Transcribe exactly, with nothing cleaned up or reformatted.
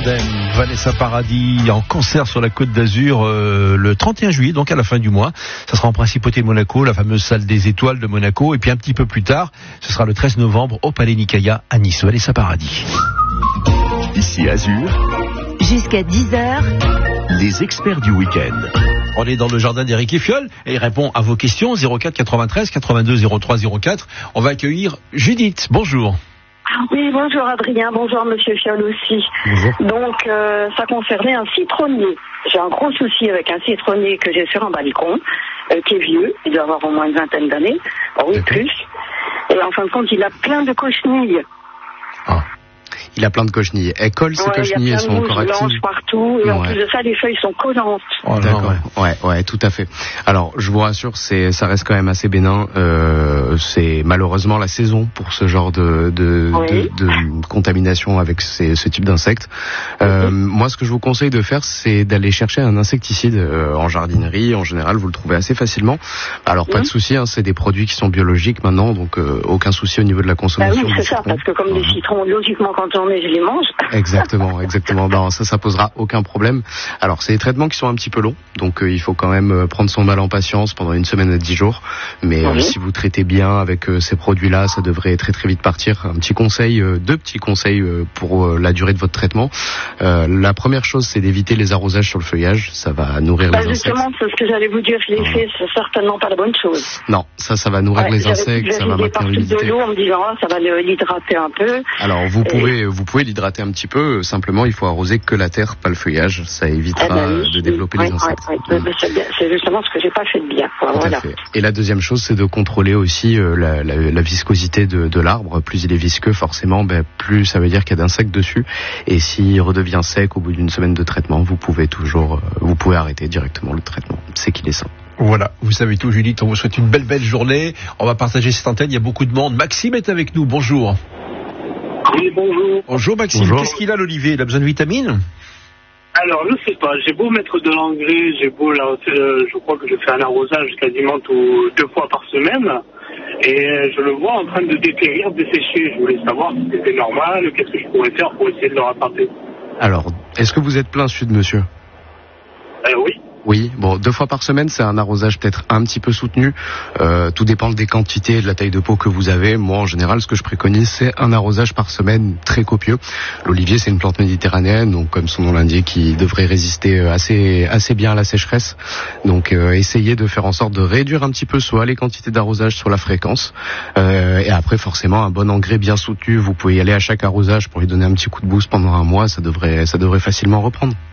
Jardin, Vanessa Paradis en concert sur la Côte d'Azur euh, le trente et un juillet, donc à la fin du mois. Ça sera en Principauté de Monaco, la fameuse salle des étoiles de Monaco. Et puis un petit peu plus tard, ce sera le treize novembre au Palais Nicaïa à Nice. Vanessa Paradis. Ici Azur. Jusqu'à dix heures. Les experts du week-end. On est dans le jardin d'Éric Effiol et il répond à vos questions. zéro quatre quatre-vingt-treize quatre-vingt-deux zéro trois zéro quatre. On va accueillir Judith. Bonjour. Oui, bonjour Adrien, bonjour Monsieur Fiol aussi. Bonjour. Donc, euh, ça concernait un citronnier. J'ai un gros souci avec un citronnier que j'ai sur un balcon, euh, qui est vieux, il doit avoir au moins une vingtaine d'années, oui plus. Et en fin de compte, il a plein de cochenilles. Ah. Il a plein de cochenilles. Elles collent, ces ouais, cochenilles, elles sont encore actives. Il y a plein de mouches blanches partout, et ouais. en plus de ça, les feuilles sont collantes. Oh, D'accord. Ouais. ouais, ouais, tout à fait. Alors, je vous rassure, c'est, ça reste quand même assez bénin. Euh, c'est malheureusement la saison pour ce genre de, de, oui. de, de contamination avec ces, ce type d'insectes. Euh, mm-hmm. Moi, ce que je vous conseille de faire, c'est d'aller chercher un insecticide euh, en jardinerie. En général, vous le trouvez assez facilement. Alors, mm-hmm. pas de souci, hein, c'est des produits qui sont biologiques maintenant, donc euh, aucun souci au niveau de la consommation. Bah oui, c'est ça, parce que comme des citrons, logiquement, quand j'en ai, je les mange. Exactement, exactement. Ben, ça, ça posera aucun problème. Alors, c'est des traitements qui sont un petit peu longs, donc euh, il faut quand même euh, prendre son mal en patience pendant une semaine à dix jours. Mais euh, oui. si vous traitez bien avec euh, ces produits-là, ça devrait très très vite partir. Un petit conseil, euh, deux petits conseils euh, pour euh, la durée de votre traitement. Euh, la première chose, c'est d'éviter les arrosages sur le feuillage. Ça va nourrir bah, les insectes. Justement, c'est ce que j'allais vous dire. Je l'ai fait, c'est certainement pas la bonne chose. Non, ça, ça va nourrir ouais, les insectes, ça va maintenir l'humidité. De l'eau en me disant, oh, ça va l'hydrater un peu. Alors, vous Et... pouvez, vous pouvez l'hydrater un petit peu. Simplement, il faut arroser que la terre, pas le feuillage. Ça évitera eh ben, oui, de développer oui, les insectes. Oui, oui. Mmh. C'est, c'est justement ce que j'ai pas fait de bien. Quoi, voilà. Et la deuxième chose, c'est de contrôler aussi euh, la, la, la viscosité de, de l'arbre. Plus il est visqueux, forcément, ben, plus ça veut dire qu'il y a d'insectes dessus. Et s'il redevient sec au bout d'une semaine de traitement, vous pouvez toujours, euh, vous pouvez arrêter directement le traitement. C'est qu'il est sain. Voilà, vous savez tout, Judith. On vous souhaite une belle, belle journée. On va partager cette antenne. Il y a beaucoup de monde. Maxime est avec nous. Bonjour. Oui, bonjour. Bonjour Maxime. Bonjour. Qu'est-ce qu'il a, l'olivier? Il a besoin de vitamines? Alors, je sais pas. J'ai beau mettre de l'engrais, j'ai beau, là, euh, je crois que je fais un arrosage quasiment tout, deux fois par semaine. Et je le vois en train de dépérir, dessécher. Je voulais savoir si c'était normal, qu'est-ce que je pourrais faire pour essayer de le rattraper. Alors, est-ce que vous êtes plein sud, monsieur? Euh, oui. Oui, bon, deux fois par semaine, c'est un arrosage peut-être un petit peu soutenu. Euh, tout dépend des quantités et de la taille de pot que vous avez. Moi, en général, ce que je préconise, c'est un arrosage par semaine très copieux. L'olivier, c'est une plante méditerranéenne, donc comme son nom l'indique, il devrait résister assez assez bien à la sécheresse. Donc, euh, essayez de faire en sorte de réduire un petit peu soit les quantités d'arrosage, soit la fréquence. Euh, et après, forcément, un bon engrais bien soutenu. Vous pouvez y aller à chaque arrosage pour lui donner un petit coup de boost pendant un mois. Ça devrait ça devrait facilement reprendre.